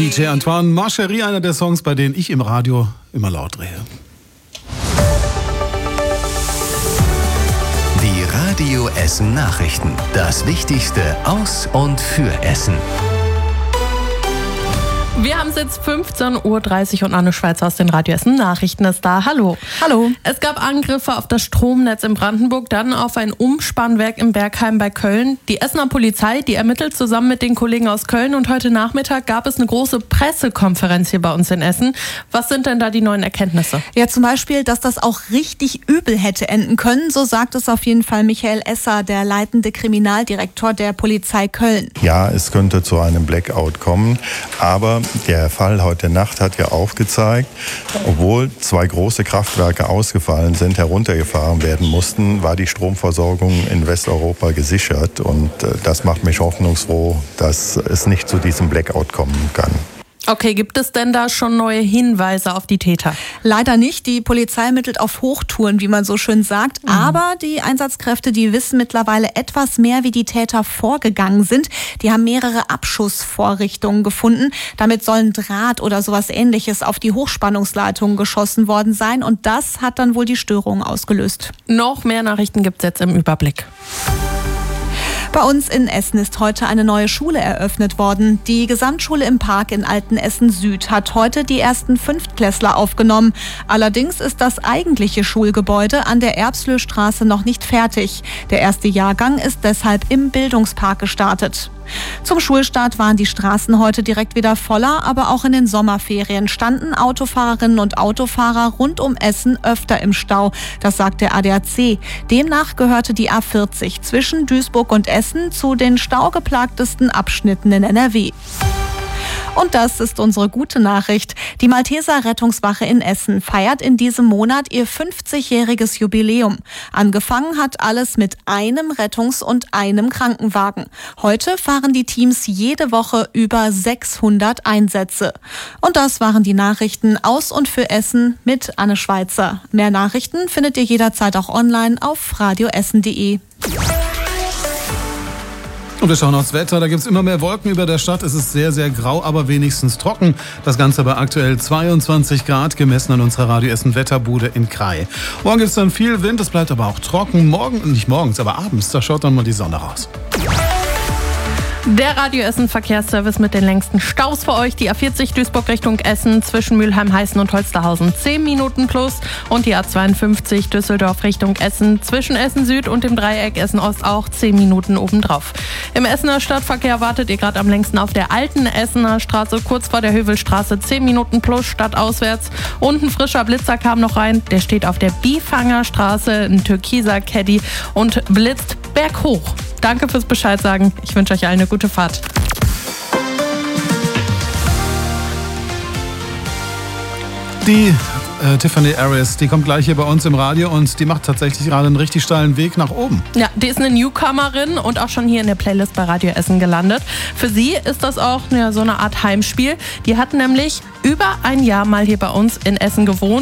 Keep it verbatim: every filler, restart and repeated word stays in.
D J Antoine, Marcherie, einer der Songs, bei denen ich im Radio immer laut drehe. Die Radio Essen Nachrichten. Das Wichtigste aus und für Essen. Wir haben es jetzt fünfzehn Uhr dreißig und Anne Schweizer aus den Radio Essen Nachrichten ist da. Hallo. Hallo. Es gab Angriffe auf das Stromnetz in Brandenburg, dann auf ein Umspannwerk in Bergheim bei Köln. Die Essener Polizei, die ermittelt zusammen mit den Kollegen aus Köln, und heute Nachmittag gab es eine große Pressekonferenz hier bei uns in Essen. Was sind denn da die neuen Erkenntnisse? Ja, zum Beispiel, dass das auch richtig übel hätte enden können. So sagt es auf jeden Fall Michael Esser, der leitende Kriminaldirektor der Polizei Köln. Ja, es könnte zu einem Blackout kommen, aber der Fall heute Nacht hat ja aufgezeigt, obwohl zwei große Kraftwerke ausgefallen sind, heruntergefahren werden mussten, war die Stromversorgung in Westeuropa gesichert. Und das macht mich hoffnungsfroh, dass es nicht zu diesem Blackout kommen kann. Okay, gibt es denn da schon neue Hinweise auf die Täter? Leider nicht. Die Polizei ermittelt auf Hochtouren, wie man so schön sagt. Mhm. Aber die Einsatzkräfte, die wissen mittlerweile etwas mehr, wie die Täter vorgegangen sind. Die haben mehrere Abschussvorrichtungen gefunden. Damit sollen Draht oder sowas Ähnliches auf die Hochspannungsleitungen geschossen worden sein. Und das hat dann wohl die Störung ausgelöst. Noch mehr Nachrichten gibt es jetzt im Überblick. Bei uns in Essen ist heute eine neue Schule eröffnet worden. Die Gesamtschule im Park in Altenessen Süd hat heute die ersten Fünftklässler aufgenommen. Allerdings ist das eigentliche Schulgebäude an der Erbslöstraße noch nicht fertig. Der erste Jahrgang ist deshalb im Bildungspark gestartet. Zum Schulstart waren die Straßen heute direkt wieder voller, aber auch in den Sommerferien standen Autofahrerinnen und Autofahrer rund um Essen öfter im Stau. Das sagt der A D A C. Demnach gehörte die A vierzig zwischen Duisburg und Essen zu den staugeplagtesten Abschnitten in N R W. Und das ist unsere gute Nachricht. Die Malteser Rettungswache in Essen feiert in diesem Monat ihr fünfzigjähriges Jubiläum. Angefangen hat alles mit einem Rettungs- und einem Krankenwagen. Heute fahren die Teams jede Woche über sechshundert Einsätze. Und das waren die Nachrichten aus und für Essen mit Anne Schweizer. Mehr Nachrichten findet ihr jederzeit auch online auf radioessen punkt de. Und wir schauen aufs Wetter, da gibt es immer mehr Wolken über der Stadt. Es ist sehr, sehr grau, aber wenigstens trocken. Das Ganze bei aktuell zweiundzwanzig Grad, gemessen an unserer Radio Essen Wetterbude in Krai. Morgen gibt es dann viel Wind, es bleibt aber auch trocken. Morgen, nicht morgens, aber abends, da schaut dann mal die Sonne raus. Der Radio Essen Verkehrsservice mit den längsten Staus für euch. Die A vierzig Duisburg Richtung Essen zwischen Mülheim-Heißen und Holsterhausen zehn Minuten plus. Und die A zweiundfünfzig Düsseldorf Richtung Essen zwischen Essen Süd und dem Dreieck Essen Ost auch zehn Minuten obendrauf. Im Essener Stadtverkehr wartet ihr gerade am längsten auf der alten Essener Straße kurz vor der Hövelstraße zehn Minuten plus stadtauswärts. Und ein frischer Blitzer kam noch rein. Der steht auf der Bifanger Straße, ein türkiser Caddy und blitzt berghoch. Danke fürs Bescheid sagen. Ich wünsche euch allen eine gute Fahrt. Die äh, Tiffany Aris, die kommt gleich hier bei uns im Radio und die macht tatsächlich gerade einen richtig steilen Weg nach oben. Ja, die ist eine Newcomerin und auch schon hier in der Playlist bei Radio Essen gelandet. Für sie ist das auch ja, so eine Art Heimspiel. Die hat nämlich über ein Jahr mal hier bei uns in Essen gewohnt.